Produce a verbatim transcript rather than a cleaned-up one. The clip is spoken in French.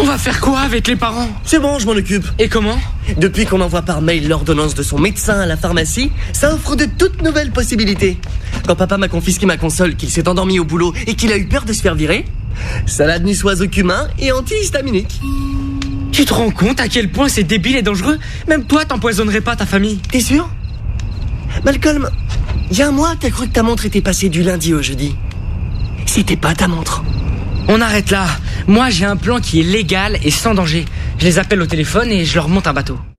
On va faire quoi avec les parents? C'est bon, je m'en occupe. Et comment? Depuis qu'on envoie par mail l'ordonnance de son médecin à la pharmacie, ça offre de toutes nouvelles possibilités. Quand papa m'a confisqué ma console, qu'il s'est endormi au boulot et qu'il a eu peur de se faire virer, salade niçoise au cumin et antihistaminique. Tu te rends compte à quel point c'est débile et dangereux? Même toi, t'empoisonnerais pas ta famille. T'es sûr? Malcolm, il y a un mois, t'as cru que ta montre était passée du lundi au jeudi. C'était pas ta montre. On arrête là. Moi, j'ai un plan qui est légal et sans danger. Je les appelle au téléphone et je leur monte un bateau.